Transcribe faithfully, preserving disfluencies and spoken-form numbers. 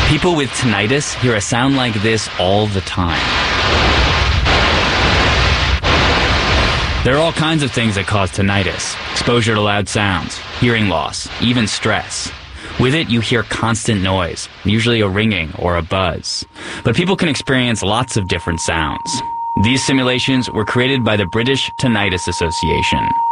People with tinnitus hear a sound like this all the time. There are all kinds of things that cause tinnitus. Exposure to loud sounds, hearing loss, even stress. With it, you hear constant noise, usually a ringing or a buzz. But people can experience lots of different sounds. These simulations were created by the British Tinnitus Association.